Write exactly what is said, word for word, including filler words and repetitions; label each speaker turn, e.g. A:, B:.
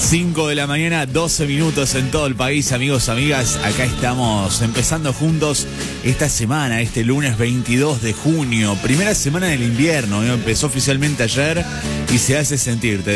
A: cinco de la mañana, doce minutos en todo el país, amigos, amigas. Acá estamos empezando juntos esta semana, este lunes veintidós de junio. Primera semana del invierno, ¿eh? Empezó oficialmente ayer y se hace sentir.